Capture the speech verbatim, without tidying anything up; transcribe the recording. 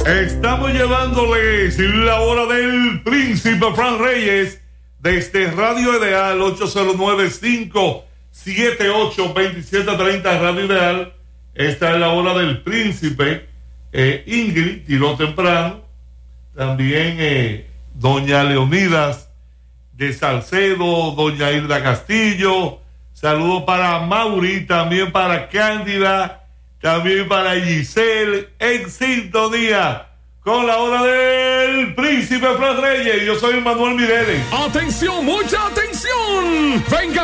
Estamos llevándoles la hora del Príncipe Fran Reyes desde Radio Ideal ocho cero nueve, cinco siete ocho, dos siete tres cero. Radio Ideal. Esta es la hora del Príncipe. eh, Ingrid tiró temprano. También eh, doña Leonidas de Salcedo, doña Hilda Castillo. Saludos para Mauri, también para Cándida, también para Giselle, en sintonía con la hora del Príncipe Fran Reyes. Yo soy Manuel Mireles. Atención, mucha atención. Venga